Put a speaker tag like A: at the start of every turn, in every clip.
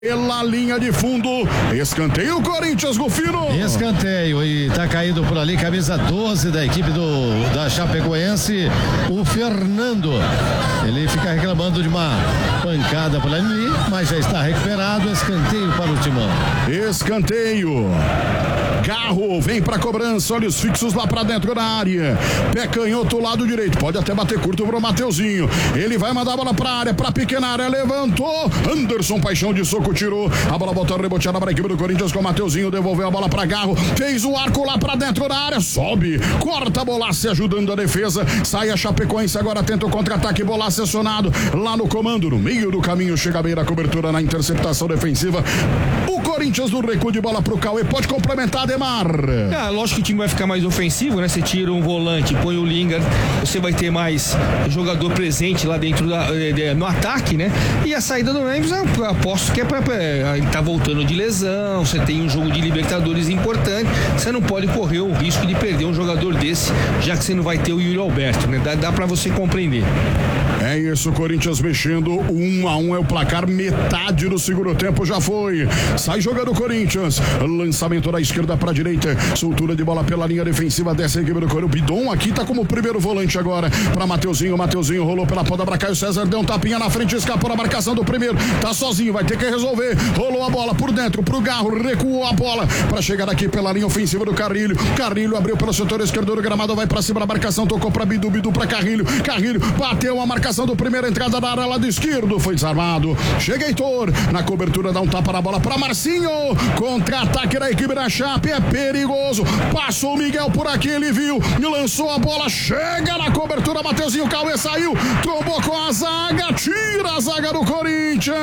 A: Pela linha de fundo, escanteio Corinthians, Rufino.
B: Escanteio e tá caído por ali, camisa 12 da equipe da Chapecoense, o Fernando. Ele fica reclamando de uma pancada por ali, mas já está recuperado. Escanteio para o Timão.
A: Escanteio. Garro vem pra cobrança, olhos fixos lá pra dentro da área. Pé canhoto, lado direito, pode até bater curto pro Mateuzinho. Ele vai mandar a bola pra área, pra pequena área, levantou. Anderson Paixão de soco tirou. A bola botou reboteada pra equipe do Corinthians com o Mateuzinho, devolveu a bola pra Garro. Fez o arco lá pra dentro da área, sobe, corta a Bolassi ajudando a defesa. Sai a Chapecoense, agora tenta o contra-ataque. Bolassi acionado lá no comando, no meio do caminho, chega a beira, cobertura na interceptação defensiva. O Corinthians no recuo de bola pro Cauê, pode complementar, Ademar.
C: Lógico que o time vai ficar mais ofensivo, né? Você tira um volante, põe o Lingard, você vai ter mais jogador presente lá dentro no ataque, né? E a saída do Memphis, eu aposto que é ele tá voltando de lesão, você tem um jogo de Libertadores importante, você não pode correr o risco de perder um jogador desse, já que você não vai ter o Yuri Alberto, né? Dá pra você compreender.
A: É isso, Corinthians mexendo, 1-1 é o placar, metade do segundo tempo já foi. Sai jogando o Corinthians, lançamento da esquerda pra direita, soltura de bola pela linha defensiva dessa equipe do Corinthians. O Bidon aqui tá como primeiro volante agora pra Mateuzinho. Mateuzinho rolou pela ponta pra Caio César, deu um tapinha na frente, escapou na marcação do primeiro, tá sozinho, vai ter que resolver. Rolou a bola por dentro pro Garro, recuou a bola pra chegar aqui pela linha ofensiva do Carrilho. Carrilho abriu pelo setor esquerdo do gramado, vai pra cima da marcação, tocou pra Bidu, Bidu pra Carrilho. Carrilho bateu a marcação do primeiro, entrada da área, lado esquerdo, foi desarmado. Chega Heitor, na cobertura, dá um tapa na bola pra Marcinho. Contra-ataque da equipe da Chape, é perigoso. Passou o Miguel por aqui, ele viu, lançou a bola, chega na cobertura, Mateuzinho, Cauê saiu, trombou com a zaga, tira a zaga do Corinthians.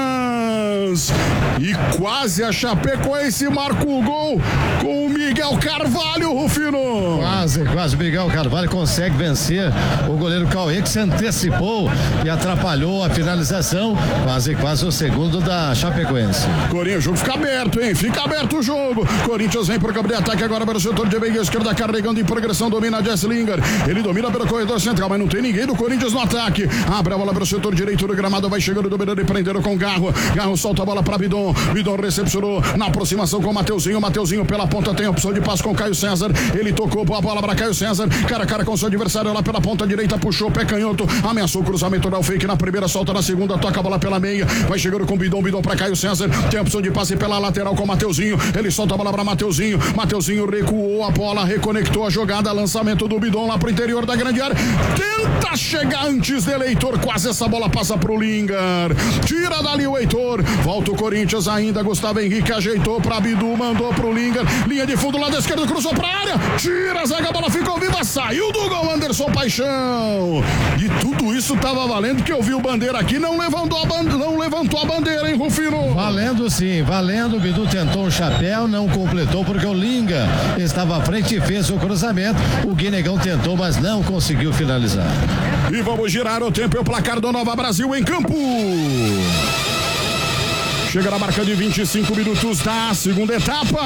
A: E quase a Chapecoense marca o gol com o Miguel Carvalho, Rufino.
B: Quase o Miguel Carvalho consegue vencer o goleiro Cauê, que se antecipou e atrapalhou a finalização. Quase o segundo da Chapecoense.
A: Corinthians, o jogo fica aberto, hein? Fica aberto o jogo. Corinthians vem pro campo de ataque agora para o setor de meia esquerda, carregando em progressão, domina Jess Lingard. Ele domina pelo corredor central, mas não tem ninguém do Corinthians no ataque. Abre a bola para o setor direito do gramado, vai chegando, dominando e prendendo com Garro. Garro solta a bola para Bidon. Bidon recepcionou na aproximação com o Mateuzinho. Mateuzinho pela ponta tem a opção de passe com Caio César. Ele tocou a bola para Caio César, cara a cara com seu adversário lá pela ponta direita, puxou pé canhoto, ameaçou o cruzamento, dá o fake na primeira, solta na segunda, toca a bola pela meia, vai chegando com Bidon, Bidon para Caio César, tem a opção de passe pela lateral com o Mateuzinho, ele solta a bola para Mateuzinho, Mateuzinho recuou a bola, reconectou a jogada, lançamento do Bidon lá pro interior da grande área, tenta chegar antes dele, Heitor, quase essa bola passa pro Lingard, tira dali o Heitor, volta o Corinthians ainda, Gustavo Henrique ajeitou pra Bidu, mandou pro Lingard, linha de fundo, lado esquerdo, cruzou pra área, tira a zaga, a bola ficou viva, saiu do gol Anderson Paixão. E tudo isso tava valendo, que eu vi o Bandeira aqui, não levantou a bandeira, hein, Rufino?
B: Valendo sim, valendo. O Bidu tentou o chapéu, não completou porque o Linga estava à frente e fez o cruzamento. O Guinegão tentou, mas não conseguiu finalizar.
A: E vamos girar o tempo e o placar do Nova Brasil em campo. Chega na marca de 25 minutos da segunda etapa.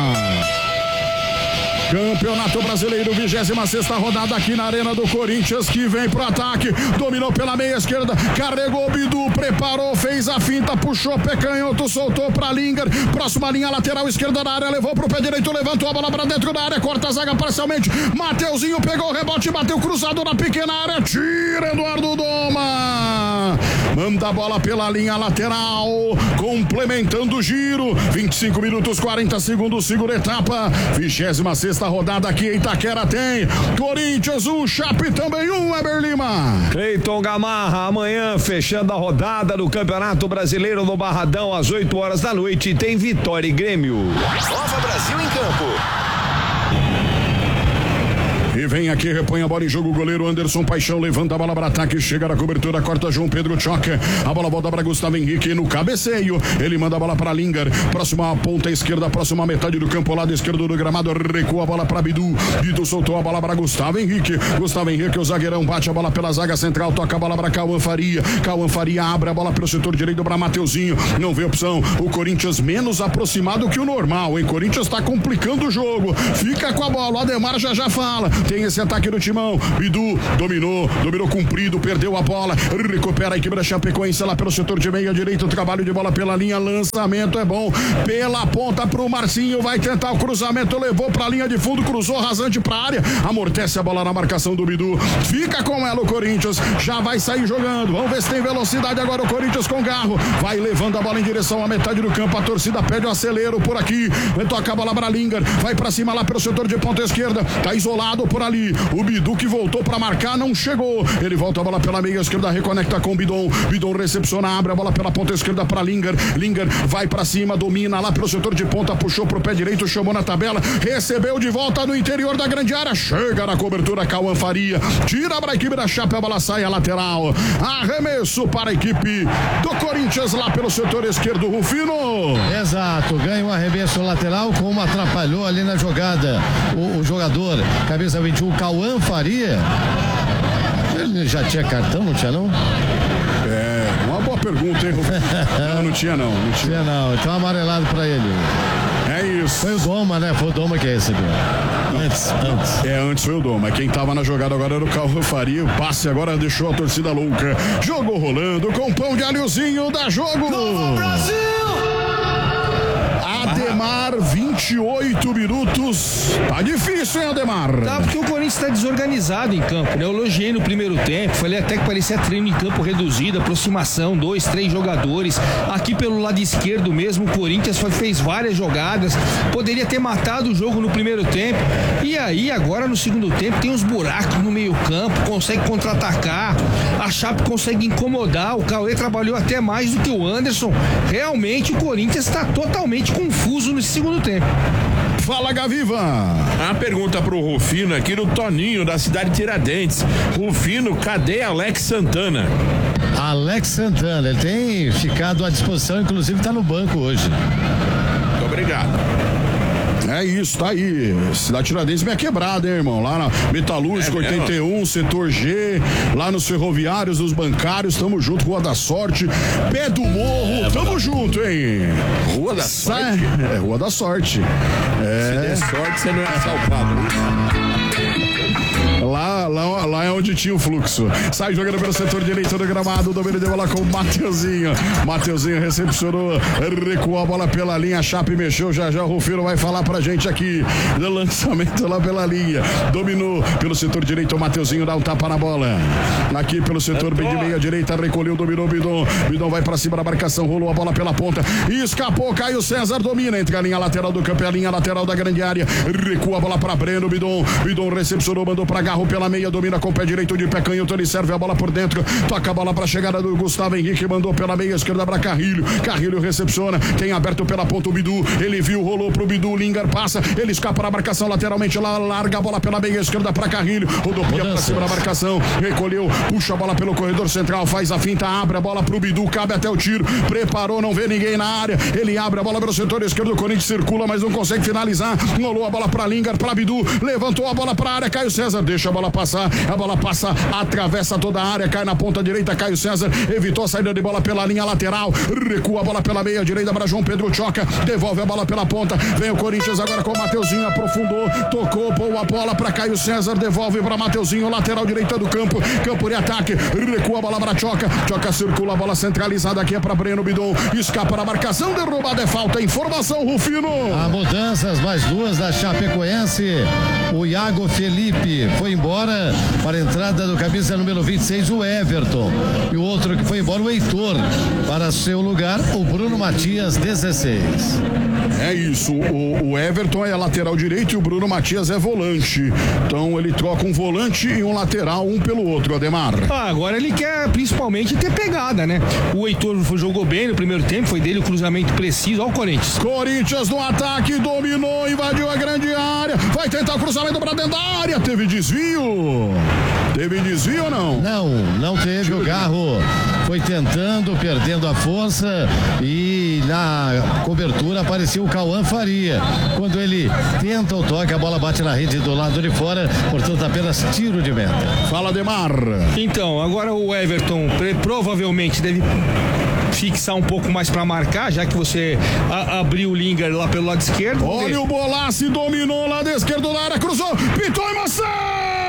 A: Campeonato Brasileiro, 26ª rodada aqui na Arena do Corinthians, que vem pro ataque, dominou pela meia esquerda, carregou o Bidu, preparou, fez a finta, puxou pé canhoto, soltou pra Lingard, próxima linha lateral esquerda da área, levou pro pé direito, levantou a bola pra dentro da área, corta a zaga parcialmente, Mateuzinho pegou o rebote, bateu cruzado na pequena área, tira Eduardo Doma, manda a bola pela linha lateral, complementando o giro, 25 minutos, 40 segundos, segunda etapa, 26ª rodada aqui em Itaquera tem Corinthians 1, Chape também 1, Eber Lima.
D: Cleiton Gamarra, amanhã fechando a rodada do Campeonato Brasileiro no Barradão às 8 horas da noite tem Vitória e Grêmio.
E: Nova Brasil em campo.
A: E vem aqui, repõe a bola em jogo, o goleiro Anderson Paixão levanta a bola para ataque, chega na cobertura, corta João Pedro, choca, a bola volta para Gustavo Henrique no cabeceio, ele manda a bola para Lingard, próxima ponta esquerda, próxima metade do campo, lado esquerdo do gramado, recua a bola para Bidu, Bidu soltou a bola para Gustavo Henrique, o zagueirão bate a bola pela zaga central, toca a bola para Cauã Faria abre a bola pelo setor direito para Mateuzinho, não vê opção, o Corinthians menos aproximado que o normal, hein? Corinthians está complicando o jogo, fica com a bola, o Ademar já fala, Tem esse ataque do Timão. Bidu dominou cumprido, perdeu a bola. Recupera a equipe da Chapecoense lá pelo setor de meia direito. Trabalho de bola pela linha. Lançamento é bom. Pela ponta pro Marcinho. Vai tentar o cruzamento. Levou pra linha de fundo. Cruzou rasante pra área. Amortece a bola na marcação do Bidu. Fica com ela o Corinthians. Já vai sair jogando. Vamos ver se tem velocidade agora o Corinthians com Garro. Vai levando a bola em direção à metade do campo. A torcida pede o acelero por aqui. Toca a bola para Linger. Vai pra cima lá pelo setor de ponta esquerda. Tá isolado por ali. O Bidu que voltou pra marcar não chegou. Ele volta a bola pela meia esquerda. Reconecta com o Bidon. Bidon recepciona. Abre a bola pela ponta esquerda para Linger. Linger vai pra cima. Domina lá pelo setor de ponta. Puxou pro pé direito. Chamou na tabela. Recebeu de volta no interior da grande área. Chega na cobertura. Cauã Faria. Tira para a equipe da Chape. A bola sai a lateral. Arremesso para a equipe do Corinthians lá pelo setor esquerdo. Rufino.
B: Exato. Ganha um arremesso lateral. Como atrapalhou ali na jogada o jogador camisa 21, Cauã Faria. Ele já tinha cartão, não tinha não?
A: Uma boa pergunta, hein, Rufino? Não tinha não.
B: Então amarelado pra ele.
A: É isso.
B: Foi o Doma, né? Foi o Doma que recebeu. Antes.
A: Antes foi o Doma. Quem tava na jogada agora era o Cauã Faria. O passe agora deixou a torcida louca. Jogo rolando com pão de alhozinho da jogo.
E: Novo Brasil!
A: Ademar, 28 minutos. Tá difícil, hein, Ademar?
C: Tá, porque o Corinthians tá desorganizado em campo, né? Eu elogiei no primeiro tempo, falei até que parecia treino em campo reduzido, aproximação, 2, 3 jogadores. Aqui pelo lado esquerdo mesmo, o Corinthians fez várias jogadas, poderia ter matado o jogo no primeiro tempo. E aí, agora no segundo tempo, tem uns buracos no meio campo, consegue contra-atacar, a Chape consegue incomodar, o Cauê trabalhou até mais do que o Anderson. Realmente o Corinthians está totalmente confuso nesse segundo tempo.
A: Fala, Gaviva.
F: A pergunta pro Rufino aqui do Toninho, da cidade de Tiradentes. Rufino, cadê Alex Santana?
B: Alex Santana, ele tem ficado à disposição, inclusive está no banco hoje.
F: Muito obrigado.
A: É isso, tá aí. Cidade Tiradentes meio quebrada, hein, irmão? Lá na Metalúrgica 81, setor G, lá nos ferroviários, nos bancários, tamo junto, Rua da Sorte, Pé do Morro, tamo junto, hein?
F: Rua da Sorte?
A: É, Rua da Sorte.
F: Se der sorte, você não é assaltado, né?
A: Lá é onde tinha o fluxo. Sai jogando pelo setor direito do gramado. Domínio de bola com o Mateuzinho. Mateuzinho recepcionou, recuou a bola pela linha. A Chape mexeu. Já o Rufino vai falar pra gente aqui do lançamento lá pela linha. Dominou pelo setor direito. O Mateuzinho dá um tapa na bola. Aqui pelo setor bem de meia direita. Recolheu, dominou o Bidon. Bidon vai pra cima da marcação. Rolou a bola pela ponta. Escapou. Caio César domina. Entre a linha lateral do campo e a linha lateral da grande área. Recua a bola pra Breno. Bidon recepcionou, mandou pra Garro pela meia. Domina com o pé direito de pé canhoto, ele serve a bola por dentro, toca a bola para a chegada do Gustavo Henrique, mandou pela meia esquerda para Carrilho recepciona, tem aberto pela ponta o Bidu, ele viu, rolou pro Bidu, Linger passa, ele escapa na marcação lateralmente, lá larga a bola pela meia esquerda para Carrilho, rodopia para cima da marcação, recolheu, puxa a bola pelo corredor central, faz a finta, abre a bola pro Bidu, cabe até o tiro, preparou, não vê ninguém na área, ele abre a bola pelo setor esquerdo, o Corinthians circula, mas não consegue finalizar, rolou a bola para Linger, para Bidu, levantou a bola para a área, Caio César, deixa a bola passar, a bola passa, atravessa toda a área, cai na ponta direita, Caio César evitou a saída de bola pela linha lateral, recua a bola pela meia direita para João Pedro Choca, devolve a bola pela ponta, vem o Corinthians agora com o Mateuzinho, aprofundou, tocou, pôs a bola para Caio César, devolve para Mateuzinho, lateral direita do campo de ataque, recua a bola para Choca circula, a bola centralizada aqui é para Breno Bidon, escapa na marcação, derrubada é falta, informação, Rufino.
B: Há mudanças, mais duas da Chapecoense, o Iago Felipe foi embora para a entrada do camisa número 26, o Everton, e o outro que foi embora, o Heitor, para seu lugar, o Bruno Matias, 16.
A: É isso, o Everton é lateral direito e o Bruno Matias é volante, então ele troca um volante e um lateral, um pelo outro, Ademar.
C: Agora ele quer principalmente ter pegada, né? O Heitor jogou bem no primeiro tempo, foi dele o cruzamento preciso, olha o
A: Corinthians no ataque, dominou, invadiu a grande área, vai tentar o cruzamento para dentro da área, teve desvio ou não?
B: Não teve, o Garro foi tentando, perdendo a força e na cobertura apareceu o Cauã Faria, quando ele tenta o toque, a bola bate na rede do lado de fora, portanto apenas tiro de meta.
A: Fala, Ademar.
C: Então, agora o Everton provavelmente deve fixar um pouco mais para marcar, já que você abriu o Lingard lá pelo lado esquerdo.
A: Olha o Bolassi, dominou lá da esquerda da área, cruzou, pitou e Marcelo!